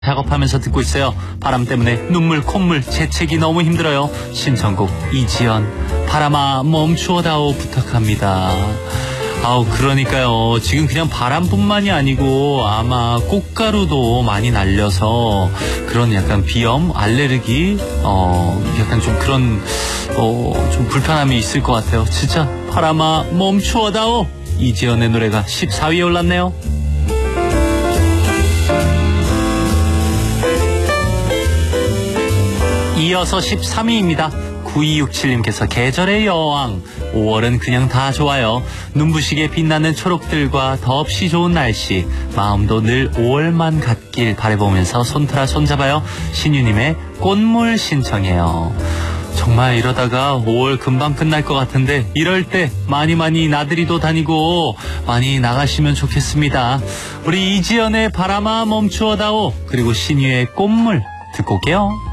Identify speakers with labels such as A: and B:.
A: 작업하면서 듣고 있어요. 바람 때문에 눈물 콧물 재채기 너무 힘들어요. 신청곡 이지연 바람아 멈추어다오 부탁합니다. 아우 그러니까요. 지금 그냥 바람뿐만이 아니고 아마 꽃가루도 많이 날려서 그런 약간 비염, 알레르기 약간 좀 그런 좀 불편함이 있을 것 같아요. 진짜 바람아 멈추어다오 이지연의 노래가 14위에 올랐네요. 이어서 13위입니다. 9267님께서 계절의 여왕 5월은 그냥 다 좋아요. 눈부시게 빛나는 초록들과 더없이 좋은 날씨 마음도 늘 5월만 같길 바라보면서 손털아 손잡아요. 신유님의 꽃물 신청해요. 정말 이러다가 5월 금방 끝날 것 같은데 이럴 때 많이 나들이도 다니고 많이 나가시면 좋겠습니다. 우리 이지연의 바람아 멈추어다오 그리고 신유의 꽃물 듣고 올게요.